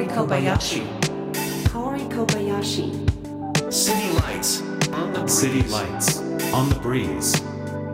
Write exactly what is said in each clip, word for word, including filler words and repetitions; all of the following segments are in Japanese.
Kaori Kobayashi. Kaori Kobayashi. City lights on the City breeze. lights on the breeze.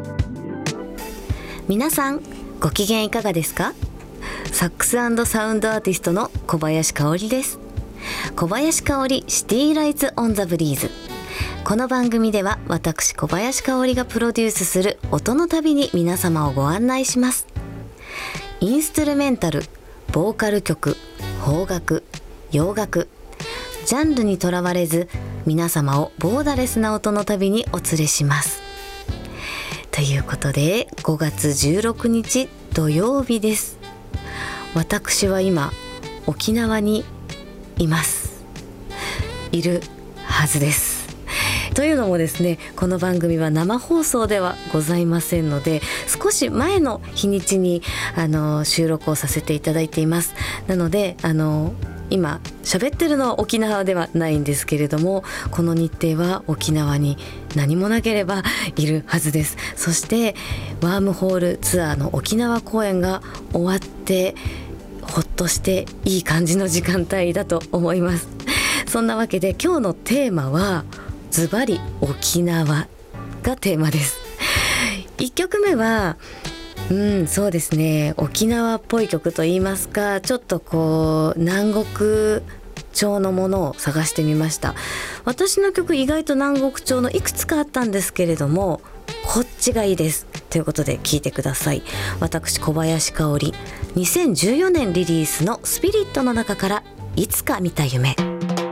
皆さんご機嫌いかがですか？サックス&サウンドアーティストの小林香織です。小林香織シティライツオンザブリーズ。この番組では私小林香織がプロデュースする音の旅に皆様をご案内します。インストゥルメンタル、ボーカル曲、邦楽、洋楽、ジャンルにとらわれず皆様をボーダレスな音の旅にお連れします。ということでごがつじゅうろくにち土曜日です。私は今沖縄にいますいるはずです。というのもですね、この番組は生放送ではございませんので、少し前の日にちにあの収録をさせていただいています。なのであの今喋ってるのは沖縄ではないんですけれども、この日程は沖縄に何もなければいるはずです。そしてワームホールツアーの沖縄公演が終わってほっとしていい感じの時間帯だと思います。そんなわけで今日のテーマはズバリ沖縄がテーマです。いっきょくめはうんそうですね、沖縄っぽい曲といいますか、ちょっとこう南国調のものを探してみました。私の曲意外と南国調のいくつかあったんですけれども、こっちがいいですということで聴いてください。私小林香織、にせんじゅうよねんリリースのスピリットの中からいつか見た夢。